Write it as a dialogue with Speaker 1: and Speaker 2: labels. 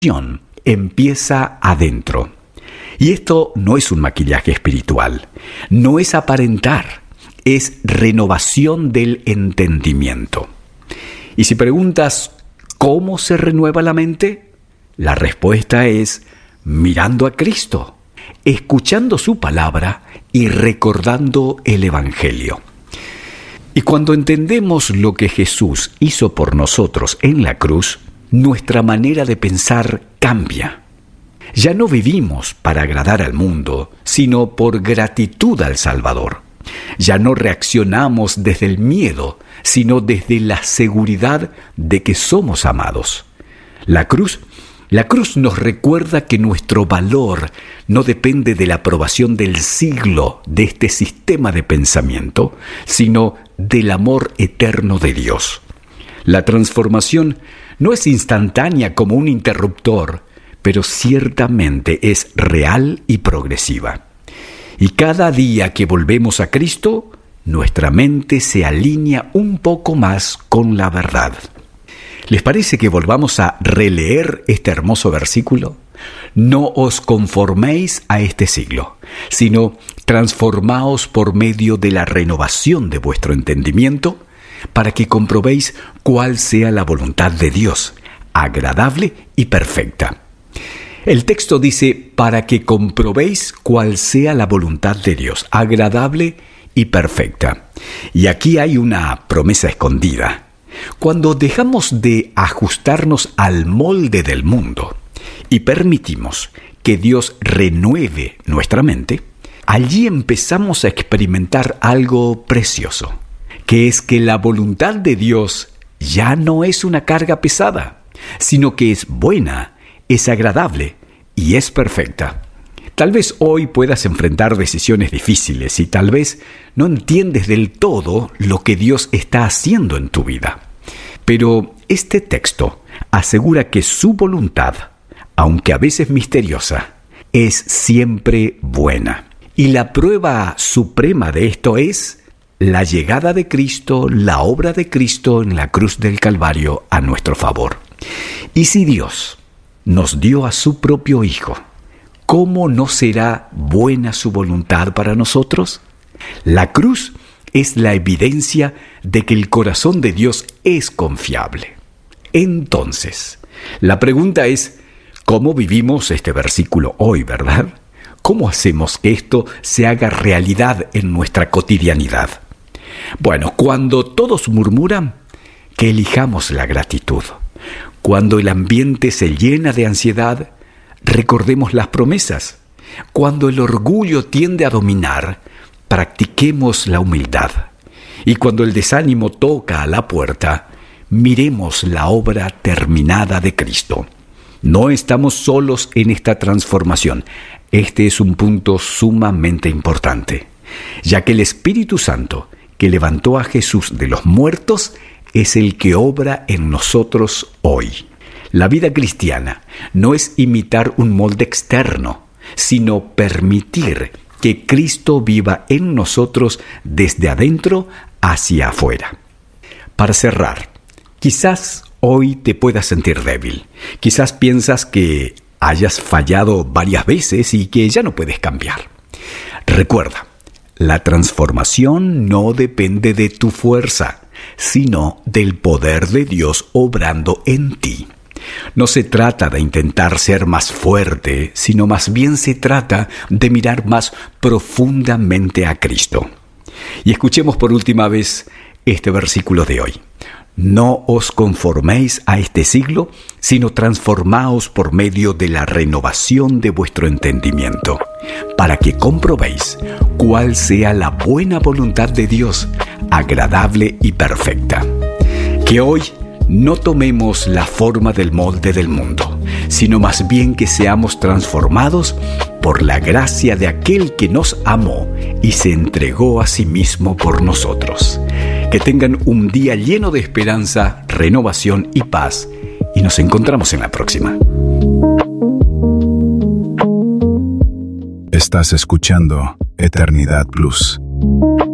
Speaker 1: empieza adentro. Y esto no es un maquillaje espiritual, no es aparentar, es renovación del entendimiento. Y si preguntas, ¿cómo se renueva la mente? La respuesta es mirando a Cristo, escuchando su palabra y recordando el Evangelio. Y cuando entendemos lo que Jesús hizo por nosotros en la cruz, nuestra manera de pensar cambia. Ya no vivimos para agradar al mundo, sino por gratitud al Salvador. Ya no reaccionamos desde el miedo, sino desde la seguridad de que somos amados. La cruz nos recuerda que nuestro valor no depende de la aprobación del siglo de este sistema de pensamiento, sino del amor eterno de Dios. La transformación no es instantánea como un interruptor, pero ciertamente es real y progresiva. Y cada día que volvemos a Cristo, nuestra mente se alinea un poco más con la verdad. ¿Les parece que volvamos a releer este hermoso versículo? No os conforméis a este siglo, sino transformaos por medio de la renovación de vuestro entendimiento, para que comprobéis cuál sea la voluntad de Dios, agradable y perfecta. El texto dice, para que comprobéis cuál sea la voluntad de Dios, agradable y perfecta. Y aquí hay una promesa escondida. Cuando dejamos de ajustarnos al molde del mundo y permitimos que Dios renueve nuestra mente, allí empezamos a experimentar algo precioso, que es que la voluntad de Dios ya no es una carga pesada, sino que es buena, es agradable y es perfecta. Tal vez hoy puedas enfrentar decisiones difíciles y tal vez no entiendes del todo lo que Dios está haciendo en tu vida. Pero este texto asegura que su voluntad, aunque a veces misteriosa, es siempre buena. Y la prueba suprema de esto es la llegada de Cristo, la obra de Cristo en la cruz del Calvario a nuestro favor. Y si Dios nos dio a su propio Hijo, ¿cómo no será buena su voluntad para nosotros? La cruz es la evidencia de que el corazón de Dios es confiable. Entonces, la pregunta es, ¿cómo vivimos este versículo hoy, verdad? ¿Cómo hacemos que esto se haga realidad en nuestra cotidianidad? Bueno, cuando todos murmuran, que elijamos la gratitud. Cuando el ambiente se llena de ansiedad, recordemos las promesas. Cuando el orgullo tiende a dominar, practiquemos la humildad. Y cuando el desánimo toca a la puerta, miremos la obra terminada de Cristo. No estamos solos en esta transformación. Este es un punto sumamente importante, ya que el Espíritu Santo, que levantó a Jesús de los muertos, es el que obra en nosotros hoy. La vida cristiana no es imitar un molde externo, sino permitir que Cristo viva en nosotros desde adentro hacia afuera. Para cerrar, quizás hoy te puedas sentir débil. Quizás piensas que hayas fallado varias veces y que ya no puedes cambiar. Recuerda, la transformación no depende de tu fuerza, sino del poder de Dios obrando en ti. No se trata de intentar ser más fuerte, sino más bien se trata de mirar más profundamente a Cristo. Y escuchemos por última vez este versículo de hoy. No os conforméis a este siglo, sino transformaos por medio de la renovación de vuestro entendimiento, para que comprobéis cuál sea la buena voluntad de Dios, agradable y perfecta. Que hoy no tomemos la forma del molde del mundo, sino más bien que seamos transformados por la gracia de aquel que nos amó y se entregó a sí mismo por nosotros. Que tengan un día lleno de esperanza, renovación y paz, y nos encontramos en la próxima.
Speaker 2: Estás escuchando Eternidad Plus.